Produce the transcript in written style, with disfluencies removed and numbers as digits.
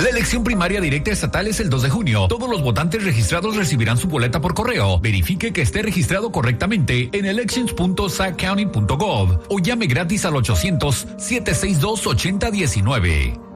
La elección primaria directa estatal es el 2 de junio. Todos los votantes registrados recibirán su boleta por correo. Verifique que esté registrado correctamente en elections.sacounty.gov o llame gratis al 800-762-8019.